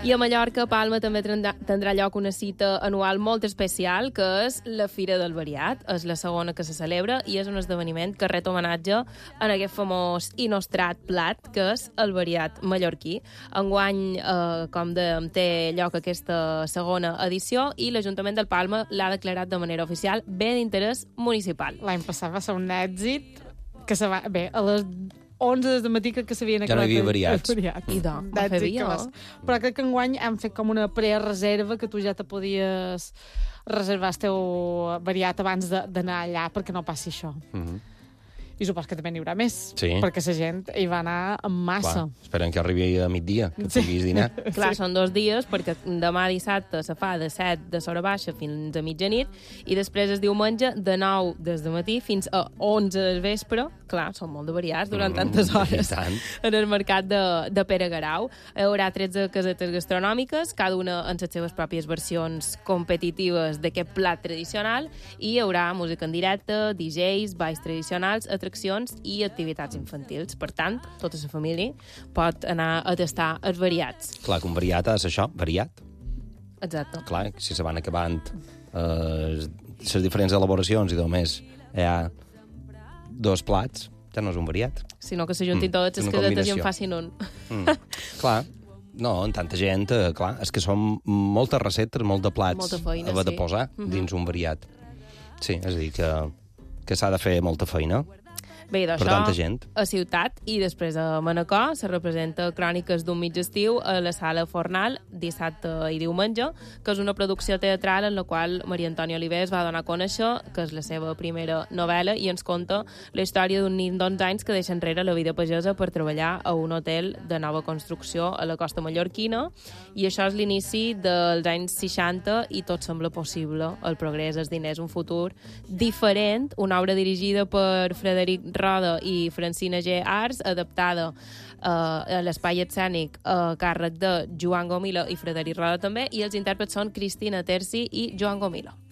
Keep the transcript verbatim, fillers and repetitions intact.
I a Mallorca, Palma, també tindrà lloc una cita anual molt especial, que és la Fira del Variat. És la segona que se celebra i és un esdeveniment que ret homenatge en aquest famós i nostrat plat, que és el variat mallorquí. Enguany, eh, com dèiem, té lloc aquesta segona edició i l'Ajuntament del Palma l'ha declarat de manera oficial bé d'interès municipal. L'any passat va ser un èxit que se va... Bé, a les onze de matí que s'havien ja no hi havia variats. variats. I doncs, va fer bé, no? Però crec que enguany hem fet com una prereserva que tu ja te podies reservar el teu variat abans d'anar allà perquè no passi això. Mhm. I supos que també n'hi haurà més, Sí. perquè la gent hi va anar en massa. Clar, esperen que arribi a migdia, que puguis dinar. Clar, són dos dies, perquè demà dissabte se fa de set de l'hora baixa fins a mitjanit, i després es diumenge de nou des de matí fins a onze del vespre. Clar, són molt de variats durant Mm, tantes hores i tant. en el mercat de, de Pere Garau. Hi haurà tretze casetes gastronòmiques, cada una amb les seves pròpies versions competitives d'aquest plat tradicional, i hi haurà música en directe, D Js, balls tradicionals, atraccions i activitats infantils. Per tant, tota la família pot anar a tastar els variats. Clar, que un variat ha de ser això, variat. Exacte. Clar, si se van acabant eh, les diferents elaboracions i només hi ha dos plats, ja no és un variat. Sinó que s'ajuntin Mm, totes les una casetes i en combinació. facin un. Mm. Clar, no, en tanta gent, eh, clar, és que són moltes receptes, molt de plats Molta feina, a haver de sí. posar Mhm. dins un variat. Sí, és a dir, que, que s'ha de fer molta feina Bé, per d'això, tanta gent. a Ciutat, i després a Manacor se representa Cròniques d'un mig estiu a la Sala Fornal dissabte i diumenge, que és una producció teatral en la qual Maria Antònia Oliver va donar a conèixer, que és la seva primera novel·la, i ens conta la història d'un nin d'onze anys que deixa enrere la vida pagesa per treballar a un hotel de nova construcció a la costa mallorquina, i això és l'inici dels anys seixanta i tot sembla possible. El progrés, els diners, un futur diferent, una obra dirigida per Frederic Roda i Francina G. Ars, adaptada uh, a l'espai escènic a càrrec de Joan Gomila i Frederic Roda també, i els intèrprets són Cristina Terci i Joan Gomila.